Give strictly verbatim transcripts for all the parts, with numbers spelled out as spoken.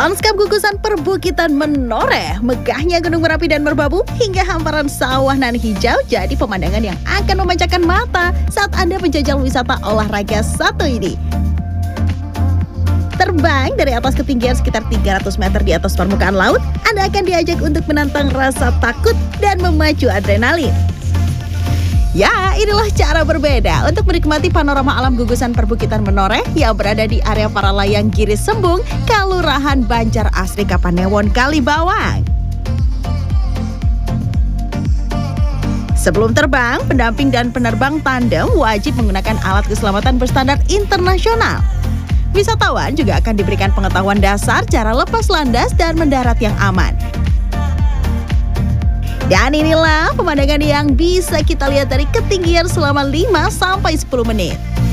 Lanskap gugusan perbukitan menoreh, megahnya Gunung Merapi dan Merbabu, hingga hamparan sawah nan hijau jadi pemandangan yang akan memanjakan mata saat Anda menjajal wisata olahraga satu ini. Terbang dari atas ketinggian sekitar tiga ratus meter di atas permukaan laut, Anda akan diajak untuk menantang rasa takut dan memacu adrenalin. Ya, inilah cara berbeda untuk menikmati panorama alam gugusan perbukitan menoreh yang berada di area Paralayang Giri Sembung, Kalurahan Banjar Asri Kapanewon, Kalibawang. Sebelum terbang, pendamping dan penerbang tandem wajib menggunakan alat keselamatan berstandar internasional. Wisatawan juga akan diberikan pengetahuan dasar cara lepas landas dan mendarat yang aman. Dan inilah pemandangan yang bisa kita lihat dari ketinggian selama lima sampai sepuluh menit.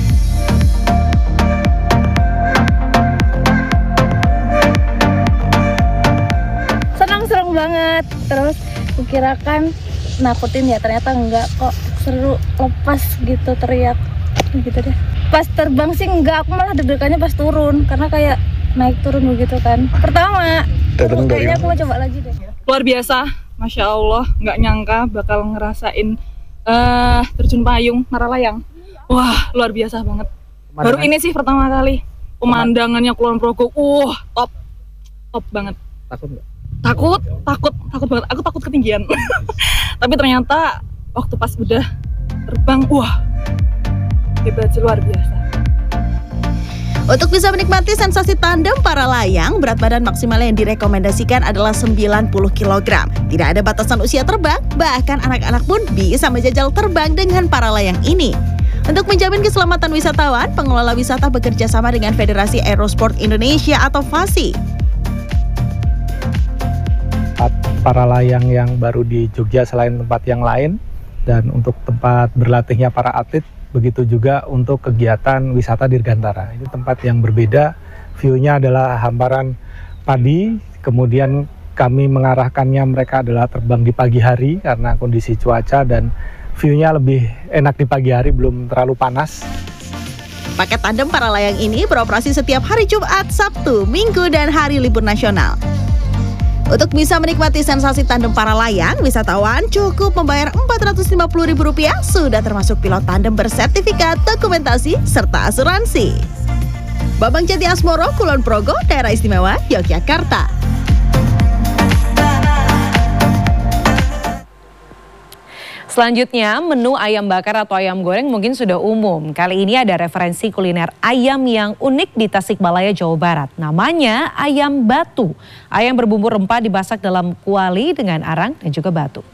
Senang-senang banget. Terus kukirakan nakutin, ya ternyata enggak kok. Seru, lepas gitu, teriak gitu deh. Pas terbang sih enggak, aku malah deg-degannya pas turun karena kayak naik turun begitu kan. Pertama, kayaknya aku mau coba lagi deh. Luar biasa. Masya Allah, nggak nyangka bakal ngerasain uh, terjun payung Paralayang. Wah, luar biasa banget. Baru ini sih pertama kali. Pemandangannya Kulon Progo, wah, uh, top, top banget. Takut nggak? Takut, takut, takut banget. Aku takut ketinggian. Tapi ternyata waktu pas udah terbang, wah, hebat sih, luar biasa. Untuk bisa menikmati sensasi tandem paralayang, berat badan maksimal yang direkomendasikan adalah sembilan puluh kilogram. Tidak ada batasan usia terbang, bahkan anak-anak pun bisa menjajal terbang dengan paralayang ini. Untuk menjamin keselamatan wisatawan, pengelola wisata bekerja sama dengan Federasi Aerosport Indonesia atau FASI. Tempat paralayang yang baru di Jogja selain tempat yang lain, dan untuk tempat berlatihnya para atlet, begitu juga untuk kegiatan wisata Dirgantara. Ini tempat yang berbeda, view-nya adalah hamparan padi, kemudian kami mengarahkannya mereka adalah terbang di pagi hari karena kondisi cuaca dan view-nya lebih enak di pagi hari, belum terlalu panas. Paket tandem paralayang ini beroperasi setiap hari Jumat, Sabtu, Minggu, dan hari libur nasional. Untuk bisa menikmati sensasi tandem paralayang, wisatawan cukup membayar empat ratus lima puluh ribu rupiah, sudah termasuk pilot tandem bersertifikat, dokumentasi, serta asuransi. Bambang Jati Asmoro, Kulon Progo, Daerah Istimewa Yogyakarta. Selanjutnya, menu ayam bakar atau ayam goreng mungkin sudah umum. Kali ini ada referensi kuliner ayam yang unik di Tasikmalaya, Jawa Barat. Namanya ayam batu. Ayam berbumbu rempah dimasak dalam kuali dengan arang dan juga batu.